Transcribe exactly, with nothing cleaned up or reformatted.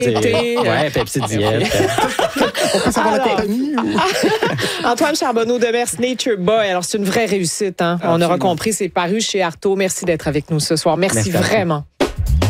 Été. Ouais, Pepsi Diète. On peut savoir Alors, la compagnie? Ou... Antoine Charbonneau de Mers Nature Boy. Alors, c'est une vraie réussite. Hein? On aura compris, c'est paru chez Artaud. Merci d'être avec nous ce soir. Merci, Merci à vous. vraiment.